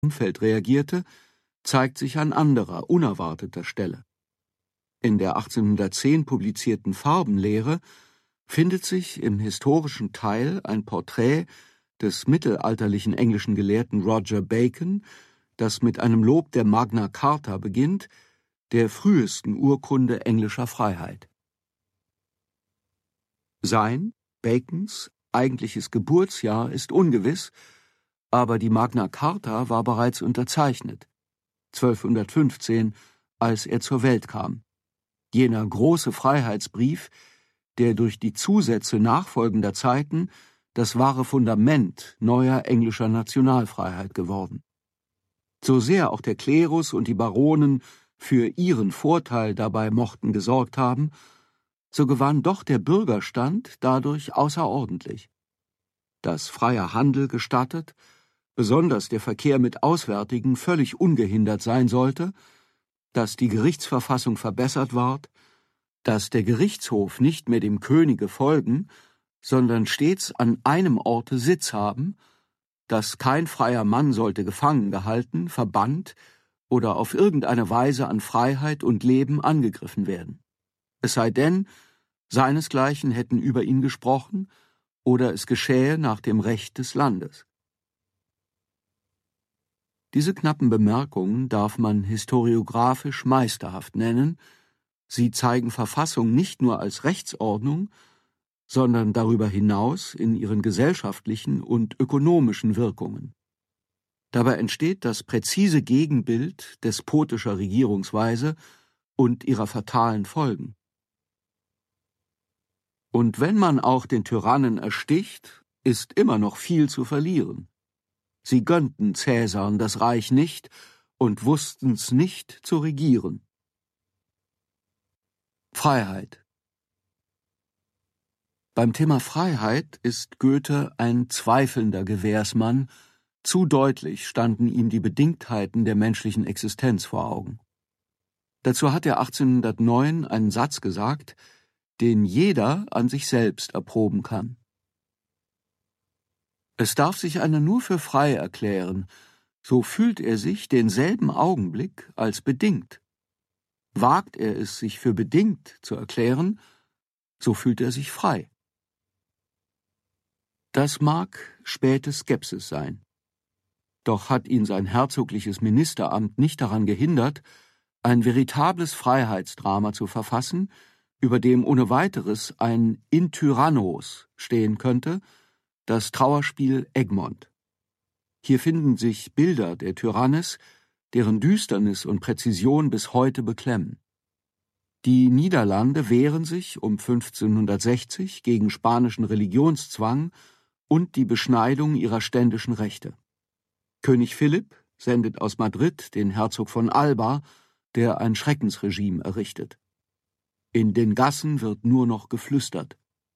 Umfeld reagierte, zeigt sich an anderer, unerwarteter Stelle. In der 1810 publizierten Farbenlehre findet sich im historischen Teil ein Porträt des mittelalterlichen englischen Gelehrten Roger Bacon, das mit einem Lob der Magna Carta beginnt, der frühesten Urkunde englischer Freiheit. Sein, Bacons, eigentliches Geburtsjahr ist ungewiss, aber die Magna Carta war bereits unterzeichnet, 1215, als er zur Welt kam. Jener große Freiheitsbrief, der durch die Zusätze nachfolgender Zeiten das wahre Fundament neuer englischer Nationalfreiheit geworden. So sehr auch der Klerus und die Baronen für ihren Vorteil dabei mochten gesorgt haben, so gewann doch der Bürgerstand dadurch außerordentlich. Dass freier Handel gestattet, besonders der Verkehr mit Auswärtigen völlig ungehindert sein sollte, dass die Gerichtsverfassung verbessert ward, dass der Gerichtshof nicht mehr dem Könige folgen, sondern stets an einem Orte Sitz haben, dass kein freier Mann sollte gefangen gehalten, verbannt oder auf irgendeine Weise an Freiheit und Leben angegriffen werden. Es sei denn, seinesgleichen hätten über ihn gesprochen oder es geschähe nach dem Recht des Landes. Diese knappen Bemerkungen darf man historiographisch meisterhaft nennen. Sie zeigen Verfassung nicht nur als Rechtsordnung, sondern darüber hinaus in ihren gesellschaftlichen und ökonomischen Wirkungen. Dabei entsteht das präzise Gegenbild despotischer Regierungsweise und ihrer fatalen Folgen. Und wenn man auch den Tyrannen ersticht, ist immer noch viel zu verlieren. Sie gönnten Cäsaren das Reich nicht und wussten's nicht zu regieren. Freiheit. Beim Thema Freiheit ist Goethe ein zweifelnder Gewährsmann, zu deutlich standen ihm die Bedingtheiten der menschlichen Existenz vor Augen. Dazu hat er 1809 einen Satz gesagt, den jeder an sich selbst erproben kann. Es darf sich einer nur für frei erklären, so fühlt er sich denselben Augenblick als bedingt. Wagt er es, sich für bedingt zu erklären, so fühlt er sich frei. Das mag späte Skepsis sein. Doch hat ihn sein herzogliches Ministeramt nicht daran gehindert, ein veritables Freiheitsdrama zu verfassen, über dem ohne weiteres ein In Tyrannos stehen könnte, das Trauerspiel Egmont. Hier finden sich Bilder der Tyrannis, deren Düsternis und Präzision bis heute beklemmen. Die Niederlande wehren sich um 1560 gegen spanischen Religionszwang und die Beschneidung ihrer ständischen Rechte. König Philipp sendet aus Madrid den Herzog von Alba, der ein Schreckensregime errichtet. In den Gassen wird nur noch geflüstert.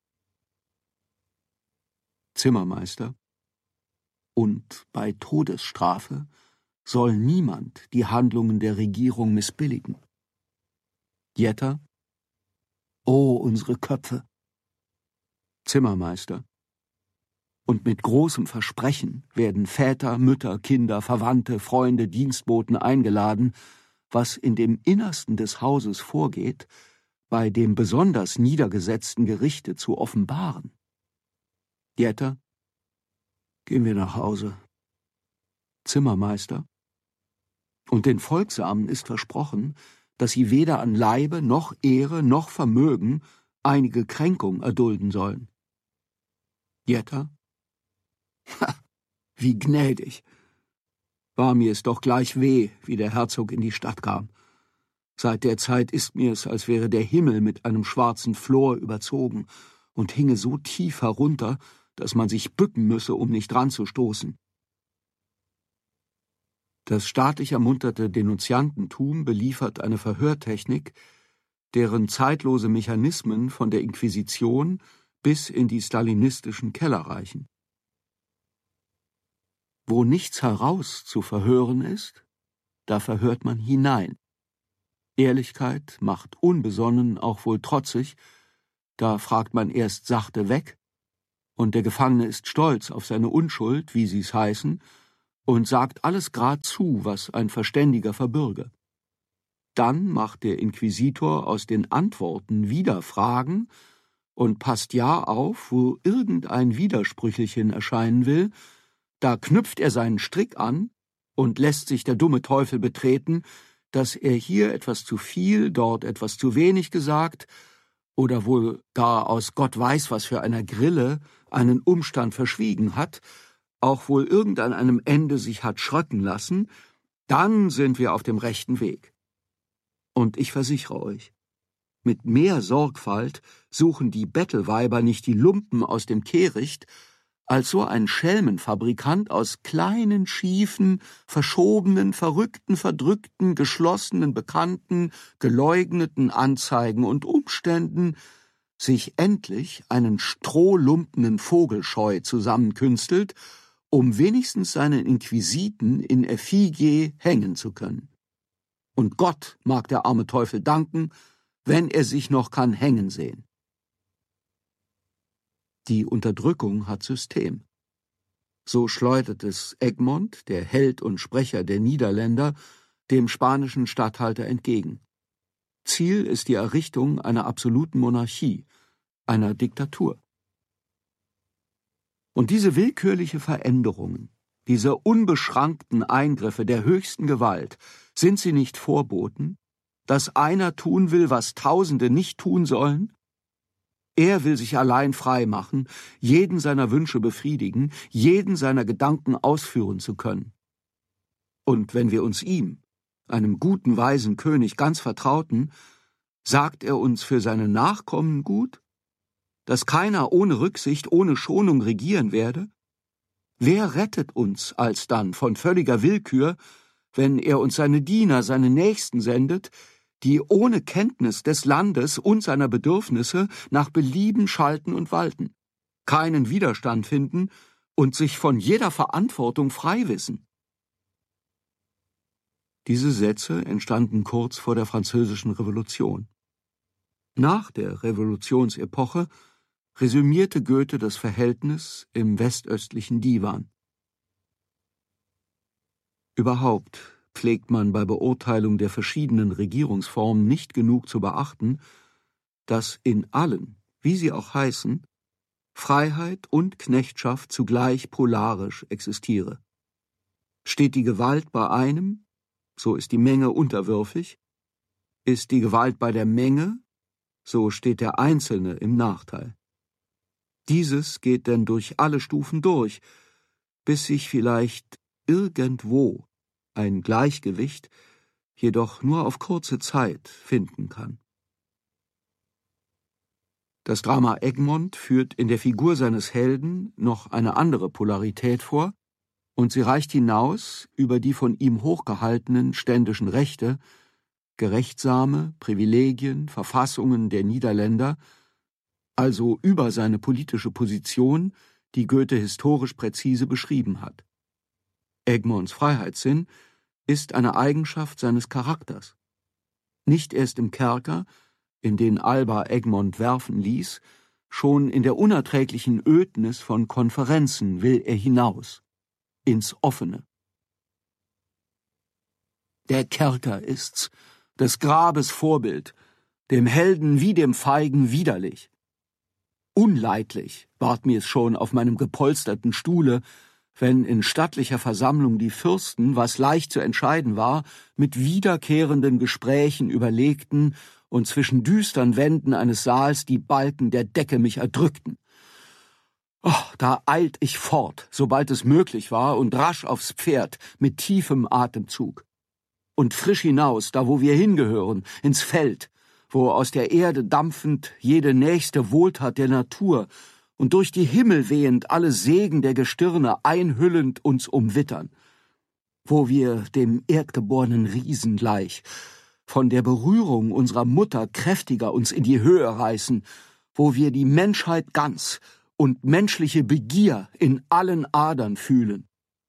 Zimmermeister. Und bei Todesstrafe soll niemand die Handlungen der Regierung missbilligen. Jetter. Oh, unsere Köpfe. Zimmermeister. Und mit großem Versprechen werden Väter, Mütter, Kinder, Verwandte, Freunde, Dienstboten eingeladen, was in dem Innersten des Hauses vorgeht, bei dem besonders niedergesetzten Gerichte zu offenbaren. Jetter. Gehen wir nach Hause. Zimmermeister. Und den Folgsamen ist versprochen, dass sie weder an Leibe noch Ehre noch Vermögen einige Kränkung erdulden sollen. Jetter. Ha, wie gnädig. War mir es doch gleich weh, wie der Herzog in die Stadt kam. Seit der Zeit ist mir es, als wäre der Himmel mit einem schwarzen Flor überzogen und hinge so tief herunter, dass man sich bücken müsse, um nicht ranzustoßen. Das staatlich ermunterte Denunziantentum beliefert eine Verhörtechnik, deren zeitlose Mechanismen von der Inquisition bis in die stalinistischen Keller reichen. Wo nichts heraus zu verhören ist, da verhört man hinein. Ehrlichkeit macht unbesonnen auch wohl trotzig, da fragt man erst sachte weg, und der Gefangene ist stolz auf seine Unschuld, wie sie's heißen, und sagt alles grad zu, was ein Verständiger verbürge. Dann macht der Inquisitor aus den Antworten wieder Fragen und passt ja auf, wo irgendein Widersprüchelchen erscheinen will, da knüpft er seinen Strick an und lässt sich der dumme Teufel betreten, dass er hier etwas zu viel, dort etwas zu wenig gesagt oder wohl gar aus Gott weiß was für einer Grille einen Umstand verschwiegen hat, auch wohl irgend an einem Ende sich hat schröcken lassen, dann sind wir auf dem rechten Weg. Und ich versichere euch, mit mehr Sorgfalt suchen die Bettelweiber nicht die Lumpen aus dem Kehricht, als so ein Schelmenfabrikant aus kleinen, schiefen, verschobenen, verrückten, verdrückten, geschlossenen, bekannten, geleugneten Anzeigen und Umständen sich endlich einen strohlumpenen Vogelscheu zusammenkünstelt, um wenigstens seinen Inquisiten in Effigie hängen zu können. Und Gott mag der arme Teufel danken, wenn er sich noch kann hängen sehen. Die Unterdrückung hat System. So schleudert es Egmont, der Held und Sprecher der Niederländer, dem spanischen Statthalter entgegen. Ziel ist die Errichtung einer absoluten Monarchie, einer Diktatur. Und diese willkürliche Veränderungen, diese unbeschränkten Eingriffe der höchsten Gewalt, sind sie nicht Vorboten, dass einer tun will, was Tausende nicht tun sollen? Er will sich allein frei machen, jeden seiner Wünsche befriedigen, jeden seiner Gedanken ausführen zu können. Und wenn wir uns ihm, einem guten, weisen König, ganz vertrauten, sagt er uns für seine Nachkommen gut, dass keiner ohne Rücksicht, ohne Schonung regieren werde? Wer rettet uns alsdann von völliger Willkür, wenn er uns seine Diener, seine Nächsten sendet, die ohne Kenntnis des Landes und seiner Bedürfnisse nach Belieben schalten und walten, keinen Widerstand finden und sich von jeder Verantwortung frei wissen? Diese Sätze entstanden kurz vor der Französischen Revolution. Nach der Revolutionsepoche resümierte Goethe das Verhältnis im westöstlichen Divan. Überhaupt pflegt man bei Beurteilung der verschiedenen Regierungsformen nicht genug zu beachten, dass in allen, wie sie auch heißen, Freiheit und Knechtschaft zugleich polarisch existiere. Steht die Gewalt bei einem, so ist die Menge unterwürfig, ist die Gewalt bei der Menge, so steht der Einzelne im Nachteil. Dieses geht denn durch alle Stufen durch, bis sich vielleicht irgendwo ein Gleichgewicht, jedoch nur auf kurze Zeit finden kann. Das Drama Egmont führt in der Figur seines Helden noch eine andere Polarität vor, und sie reicht hinaus über die von ihm hochgehaltenen ständischen Rechte, gerechtsame Privilegien, Verfassungen der Niederländer, also über seine politische Position, die Goethe historisch präzise beschrieben hat. Egmonts Freiheitssinn ist eine Eigenschaft seines Charakters. Nicht erst im Kerker, in den Alba Egmont werfen ließ, schon in der unerträglichen Ödnis von Konferenzen will er hinaus, ins Offene. Der Kerker ist's, des Grabes Vorbild, dem Helden wie dem Feigen widerlich. Unleidlich ward mir's schon auf meinem gepolsterten Stuhle, wenn in stattlicher Versammlung die Fürsten, was leicht zu entscheiden war, mit wiederkehrenden Gesprächen überlegten und zwischen düstern Wänden eines Saals die Balken der Decke mich erdrückten. Oh, da eilt ich fort, sobald es möglich war, und rasch aufs Pferd mit tiefem Atemzug. Und frisch hinaus, da wo wir hingehören, ins Feld, wo aus der Erde dampfend jede nächste Wohltat der Natur und durch die Himmel wehend alle Segen der Gestirne einhüllend uns umwittern, wo wir dem erdgeborenen Riesen gleich, von der Berührung unserer Mutter kräftiger uns in die Höhe reißen, wo wir die Menschheit ganz und menschliche Begier in allen Adern fühlen.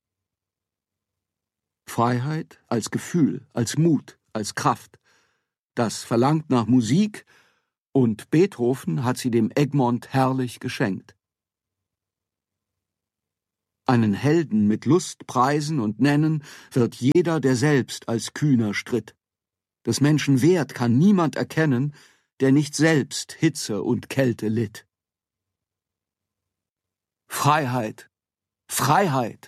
Freiheit als Gefühl, als Mut, als Kraft, das verlangt nach Musik, und Beethoven hat sie dem Egmont herrlich geschenkt. Einen Helden mit Lust preisen und nennen wird jeder, der selbst als kühner stritt. Des Menschen Wert kann niemand erkennen, der nicht selbst Hitze und Kälte litt. Freiheit! Freiheit!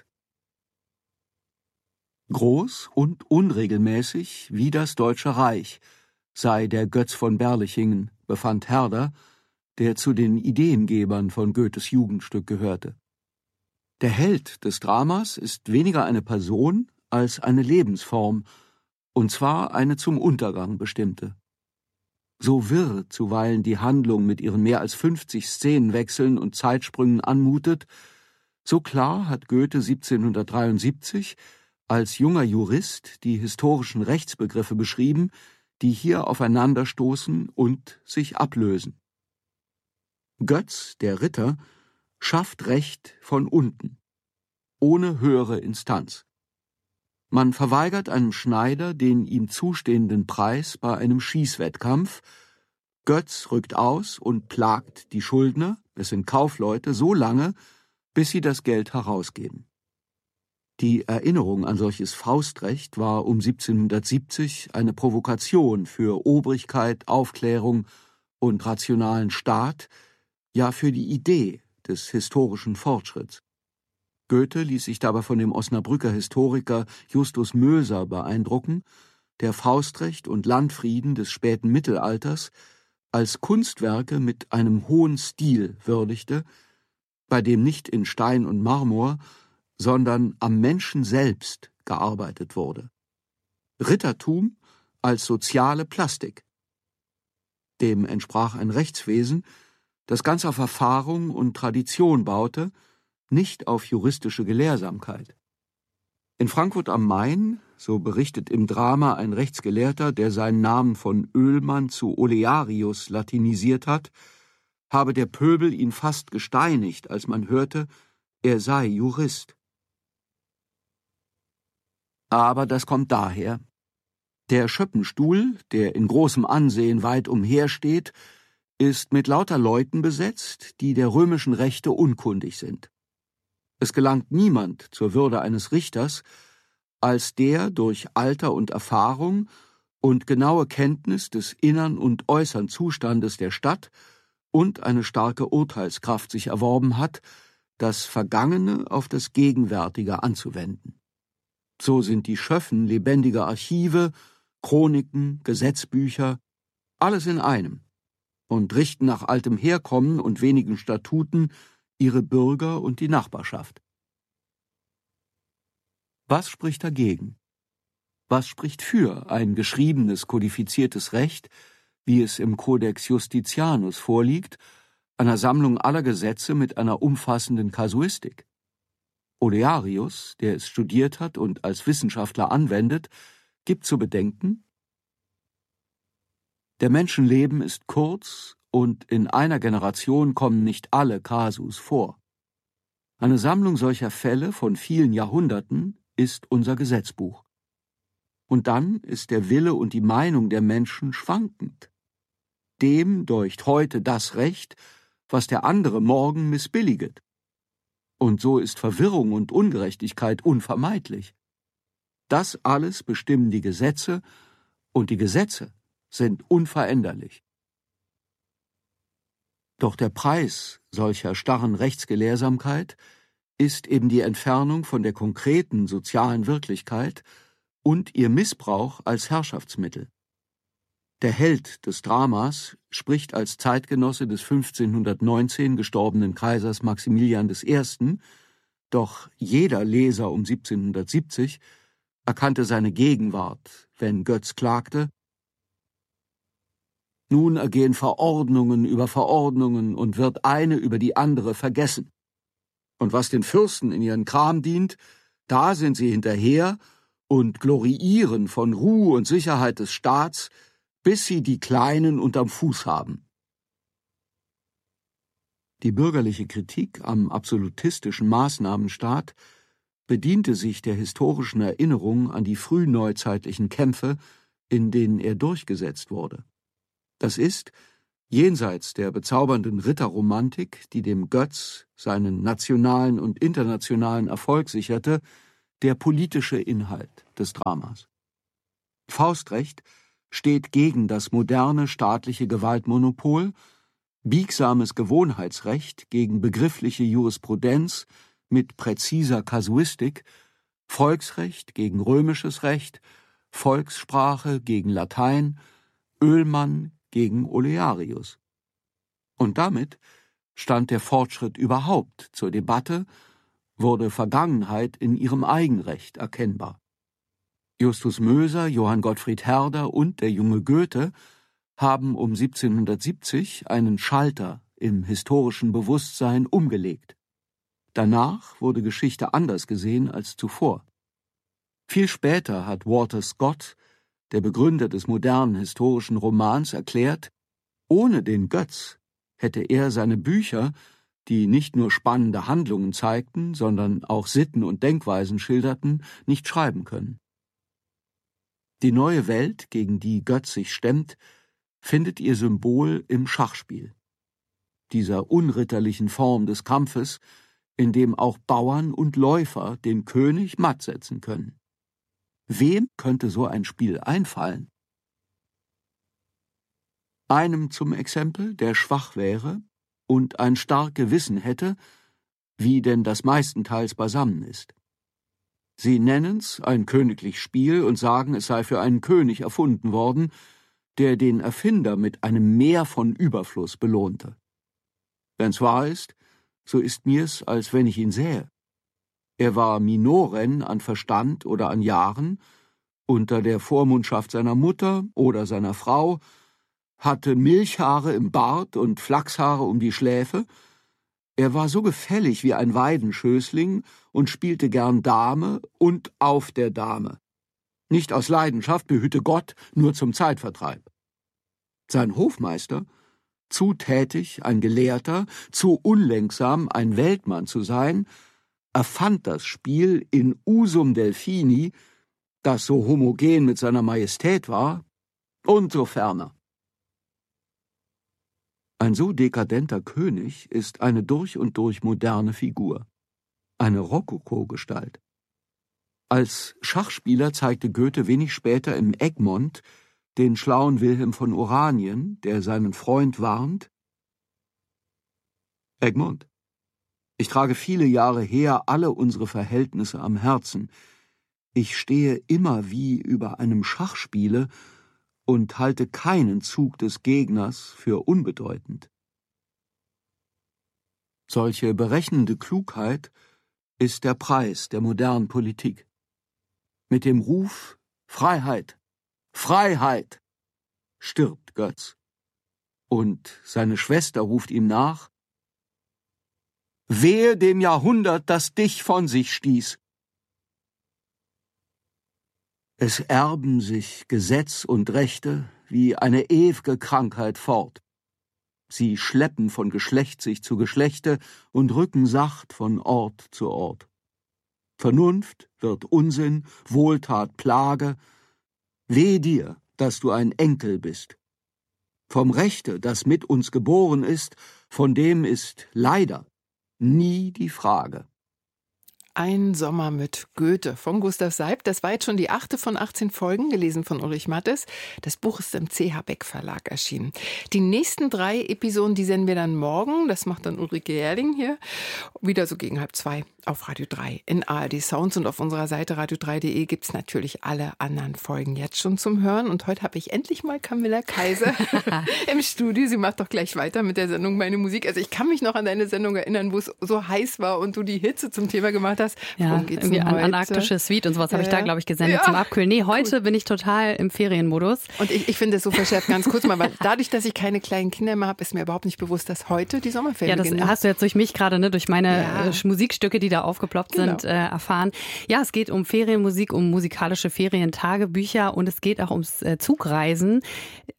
Groß und unregelmäßig wie das Deutsche Reich sei der Götz von Berlichingen, befand Herder, der zu den Ideengebern von Goethes Jugendstück gehörte. Der Held des Dramas ist weniger eine Person als eine Lebensform, und zwar eine zum Untergang bestimmte. So wirr zuweilen die Handlung mit ihren mehr als 50 Szenenwechseln und Zeitsprüngen anmutet, so klar hat Goethe 1773 als junger Jurist die historischen Rechtsbegriffe beschrieben, die hier aufeinanderstoßen und sich ablösen. Götz, der Ritter, schafft Recht von unten, ohne höhere Instanz. Man verweigert einem Schneider den ihm zustehenden Preis bei einem Schießwettkampf, Götz rückt aus und plagt die Schuldner, es sind Kaufleute, so lange, bis sie das Geld herausgeben. Die Erinnerung an solches Faustrecht war um 1770 eine Provokation für Obrigkeit, Aufklärung und rationalen Staat, ja für die Idee des historischen Fortschritts. Goethe ließ sich dabei von dem Osnabrücker Historiker Justus Möser beeindrucken, der Faustrecht und Landfrieden des späten Mittelalters als Kunstwerke mit einem hohen Stil würdigte, bei dem nicht in Stein und Marmor, sondern am Menschen selbst gearbeitet wurde. Rittertum als soziale Plastik. Dem entsprach ein Rechtswesen, das ganz auf Erfahrung und Tradition baute, nicht auf juristische Gelehrsamkeit. In Frankfurt am Main, so berichtet im Drama ein Rechtsgelehrter, der seinen Namen von Oehlmann zu Olearius latinisiert hat, habe der Pöbel ihn fast gesteinigt, als man hörte, er sei Jurist. Aber das kommt daher: Der Schöppenstuhl, der in großem Ansehen weit umhersteht, ist mit lauter Leuten besetzt, die der römischen Rechte unkundig sind. Es gelangt niemand zur Würde eines Richters, als der durch Alter und Erfahrung und genaue Kenntnis des innern und äußern Zustandes der Stadt und eine starke Urteilskraft sich erworben hat, das Vergangene auf das Gegenwärtige anzuwenden. So sind die Schöffen lebendiger Archive, Chroniken, Gesetzbücher, alles in einem, und richten nach altem Herkommen und wenigen Statuten ihre Bürger und die Nachbarschaft. Was spricht dagegen? Was spricht für ein geschriebenes, kodifiziertes Recht, wie es im Codex Justitianus vorliegt, einer Sammlung aller Gesetze mit einer umfassenden Kasuistik? Olearius, der es studiert hat und als Wissenschaftler anwendet, gibt zu bedenken: Der Menschenleben ist kurz, und in einer Generation kommen nicht alle Kasus vor. Eine Sammlung solcher Fälle von vielen Jahrhunderten ist unser Gesetzbuch. Und dann ist der Wille und die Meinung der Menschen schwankend. Dem deucht heute das Recht, was der andere morgen missbilliget. Und so ist Verwirrung und Ungerechtigkeit unvermeidlich. Das alles bestimmen die Gesetze, und die Gesetze sind unveränderlich. Doch der Preis solcher starren Rechtsgelehrsamkeit ist eben die Entfernung von der konkreten sozialen Wirklichkeit und ihr Missbrauch als Herrschaftsmittel. Der Held des Dramas spricht als Zeitgenosse des 1519 gestorbenen Kaisers Maximilian I., doch jeder Leser um 1770 erkannte seine Gegenwart, wenn Götz klagte: Nun ergehen Verordnungen über Verordnungen und wird eine über die andere vergessen. Und was den Fürsten in ihren Kram dient, da sind sie hinterher und gloriieren von Ruhe und Sicherheit des Staats, bis sie die Kleinen unterm Fuß haben. Die bürgerliche Kritik am absolutistischen Maßnahmenstaat bediente sich der historischen Erinnerung an die frühneuzeitlichen Kämpfe, in denen er durchgesetzt wurde. Das ist, Jenseits der bezaubernden Ritterromantik, die dem Götz seinen nationalen und internationalen Erfolg sicherte, der politische Inhalt des Dramas. Faustrecht steht gegen das moderne staatliche Gewaltmonopol, biegsames Gewohnheitsrecht gegen begriffliche Jurisprudenz mit präziser Kasuistik, Volksrecht gegen römisches Recht, Volkssprache gegen Latein, Oehlmann gegen Olearius. Und damit stand der Fortschritt überhaupt zur Debatte, wurde Vergangenheit in ihrem Eigenrecht erkennbar. Justus Möser, Johann Gottfried Herder und der junge Goethe haben um 1770 einen Schalter im historischen Bewusstsein umgelegt. Danach wurde Geschichte anders gesehen als zuvor. Viel später hat Walter Scott, der Begründer des modernen historischen Romans, erklärt, ohne den Götz hätte er seine Bücher, die nicht nur spannende Handlungen zeigten, sondern auch Sitten und Denkweisen schilderten, nicht schreiben können. Die neue Welt, gegen die Götz sich stemmt, findet ihr Symbol im Schachspiel, dieser unritterlichen Form des Kampfes, in dem auch Bauern und Läufer den König matt setzen können. Wem könnte so ein Spiel einfallen? Einem zum Exempel, der schwach wäre und ein stark Gewissen hätte, wie denn das meistenteils beisammen ist. Sie nennen's ein königlich Spiel und sagen, es sei für einen König erfunden worden, der den Erfinder mit einem Meer von Überfluss belohnte. Wenn's wahr ist, so ist mir's, als wenn ich ihn sähe. Er war Minoren an Verstand oder an Jahren, unter der Vormundschaft seiner Mutter oder seiner Frau, hatte Milchhaare im Bart und Flachshaare um die Schläfe. Er war so gefällig wie ein Weidenschößling und spielte gern Dame und auf der Dame. Nicht aus Leidenschaft, behüte Gott, nur zum Zeitvertreib. Sein Hofmeister, zu tätig, ein Gelehrter, zu unlenksam, ein Weltmann zu sein, erfand das Spiel in usum Delphini, das so homogen mit seiner Majestät war, und so ferner. Ein so dekadenter König ist eine durch und durch moderne Figur, eine Rokoko-Gestalt. Als Schachspieler zeigte Goethe wenig später im Egmont den schlauen Wilhelm von Oranien, der seinen Freund warnt: Egmont, ich trage viele Jahre her alle unsere Verhältnisse am Herzen. Ich stehe immer wie über einem Schachspiele und halte keinen Zug des Gegners für unbedeutend. Solche berechnende Klugheit ist der Preis der modernen Politik. Mit dem Ruf Freiheit, Freiheit stirbt Götz. Und seine Schwester ruft ihm nach: Wehe dem Jahrhundert, das dich von sich stieß. Es erben sich Gesetz und Rechte wie eine ew'ge Krankheit fort. Sie schleppen von Geschlecht sich zu Geschlechte und rücken sacht von Ort zu Ort. Vernunft wird Unsinn, Wohltat Plage. Weh dir, dass du ein Enkel bist. Vom Rechte, das mit uns geboren ist, von dem ist leider nie die Frage. Ein Sommer mit Goethe von Gustav Seibt. Das war jetzt schon die 8. von 18 Folgen, gelesen von Ulrich Mattes. Das Buch ist im CH Beck Verlag erschienen. Die nächsten 3 Episoden, die senden wir dann morgen. Das macht dann Ulrike Jährling hier. Wieder so gegen 1:30 auf Radio 3 in ARD Sounds. Und auf unserer Seite radio3.de gibt es natürlich alle anderen Folgen jetzt schon zum Hören. Und heute habe ich endlich mal Camilla Kaiser im Studio. Sie macht doch gleich weiter mit der Sendung Meine Musik. Also ich kann mich noch an deine Sendung erinnern, wo es so heiß war und du die Hitze zum Thema gemacht hast. Ja, irgendwie an Antarktische Suite und sowas habe ich da, glaube ich, gesendet zum Abkühlen. Nee, heute bin ich total im Ferienmodus. Und ich finde es so verschärft, ganz kurz mal, weil dadurch, dass ich keine kleinen Kinder mehr habe, ist mir überhaupt nicht bewusst, dass heute die Sommerferien beginnen. Ja, das hast du jetzt durch mich gerade, ne, durch meine Musikstücke, die da aufgeploppt sind, erfahren. Ja, es geht um Ferienmusik, um musikalische Ferientagebücher und es geht auch ums Zugreisen.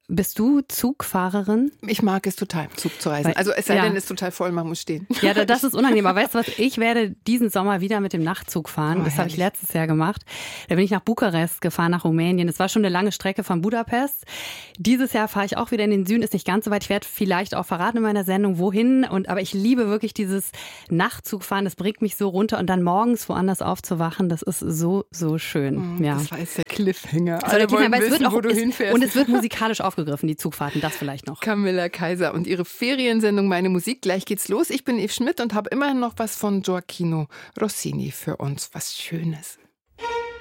Bist du Zugfahrerin? Ich mag es total, Zug zu reisen. Also es sei denn, es ist total voll, man muss stehen. Ja, das ist unangenehm. Aber weißt du was, ich werde diesen Sommer wieder mit dem Nachtzug fahren. Das habe ich letztes Jahr gemacht. Da bin ich nach Bukarest gefahren, nach Rumänien. Das war schon eine lange Strecke von Budapest. Dieses Jahr fahre ich auch wieder in den Süden, ist nicht ganz so weit. Ich werde vielleicht auch verraten in meiner Sendung, wohin. Aber ich liebe wirklich dieses Nachtzugfahren. Das bringt mich so runter. Und dann morgens woanders aufzuwachen, das ist so, so schön. Ja. Das war jetzt der Cliffhanger. Alle wollen wissen, wo du hinfährst. Und es wird musikalisch aufgegriffen, die Zugfahrten, das vielleicht noch. Camilla Kaiser und ihre Feriensendung Meine Musik. Gleich geht's los. Ich bin Eve Schmidt und habe immerhin noch was von Gioacchino Rossini für uns. Was Schönes.